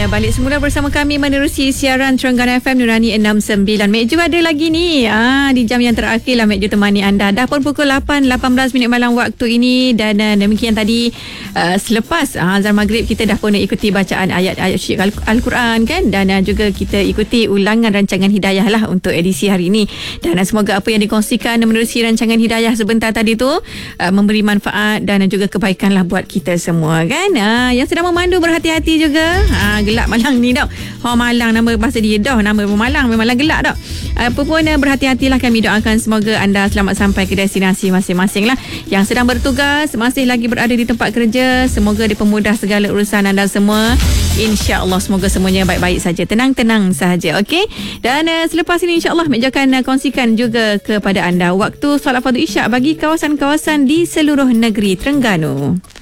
balik semula bersama kami menerusi siaran Terengganu FM Nurani 69. Mek Ju ada lagi ni. Di jam yang terakhir lah Mek Ju temani anda. Dah pun pukul 8:18 malam waktu ini dan demikian tadi selepas azan maghrib kita dah pun ikuti bacaan ayat-ayat suci Al-Quran kan, dan juga kita ikuti ulangan rancangan hidayah lah untuk edisi hari ini. Dan semoga apa yang dikongsikan menerusi rancangan hidayah sebentar tadi tu memberi manfaat dan juga kebaikan lah buat kita semua kan. Yang sedang memandu berhati-hati juga. Gelap malang ni dah. Malang nama bahasa dia dah. Nama Malang memanglah gelap dah. Apa pun berhati-hatilah, kami doakan semoga anda selamat sampai ke destinasi masing-masing lah. Yang sedang bertugas, masih lagi berada di tempat kerja, semoga dipermudah segala urusan anda semua. InsyaAllah semoga semuanya baik-baik saja, tenang-tenang saja. Okey. Dan selepas ini insyaAllah Mek Jo akan kongsikan juga kepada anda waktu solat fardu isyak bagi kawasan-kawasan di seluruh negeri Terengganu.